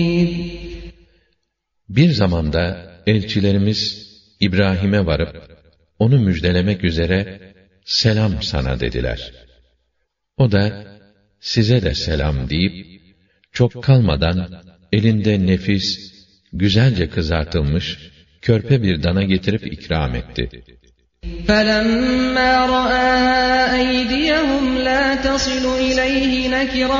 Bir zamanda elçilerimiz İbrahim'e varıp onu müjdelemek üzere selam sana dediler. O da size de selam deyip çok kalmadan elinde nefis, güzelce kızartılmış körpe bir dana getirip ikram etti. فَلَمَّا رَأَىٰ أَيْدِيَهُمْ لَا تَصِلُ إِلَيْهِ